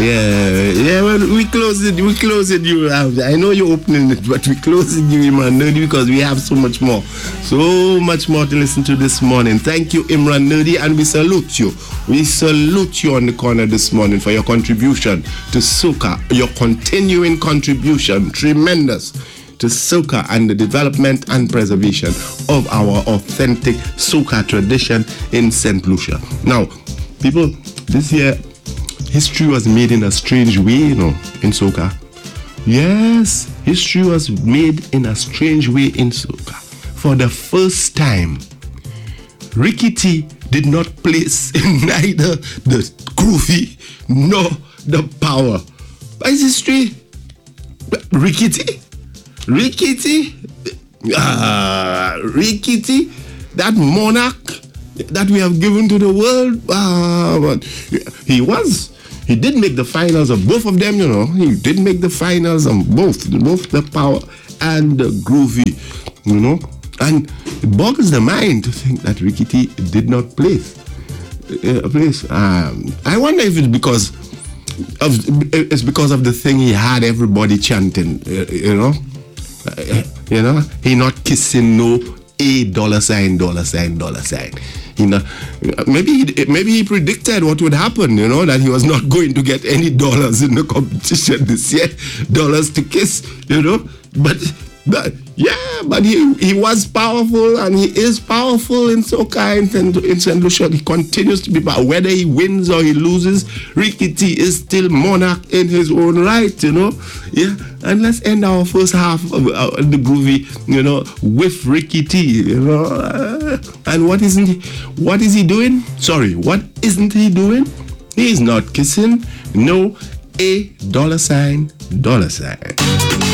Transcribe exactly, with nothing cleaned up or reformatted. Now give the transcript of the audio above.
Yeah, yeah. Well, we close it. We close it. You, I know you're opening it, but we close it, you Imran Nerdy, because we have so much more, so much more to listen to this morning. Thank you, Imran Nerdy, and we salute you. We salute you on the corner this morning for your contribution to soca, your continuing contribution, tremendous, to soca and the development and preservation of our authentic soca tradition in Saint Lucia. Now, people, this year, history was made in a strange way, you know, in soca. Yes, history was made in a strange way in soca. For the first time, Ricky T did not place neither the groovy nor the power. By history, Ricky T, Ricky T, ah, Ricky T, that monarch that we have given to the world, ah, but he was. He did make the finals of both of them, you know. He did make the finals of both, both the power and the groovy, you know. And it boggles the mind to think that Ricky T did not place. Uh, place. Um, I wonder if it's because of it's because of the thing he had everybody chanting, uh, you know. Uh, you know, he not kissing no a dollar sign, dollar sign, dollar sign. You know, maybe he, maybe he predicted what would happen, you know, that he was not going to get any dollars in the competition this year, dollars to kiss, you know. But, but yeah, but he, he was powerful, and he is powerful in soca in, in Saint Lucia. He continues to be powerful. Whether he wins or he loses, Ricky T is still monarch in his own right, you know. Yeah, and let's end our first half of uh, the groovy, you know, with Ricky T, you know. Uh, and what isn't he, what is he doing? Sorry, what isn't he doing? He's not kissing no a dollar sign, dollar sign.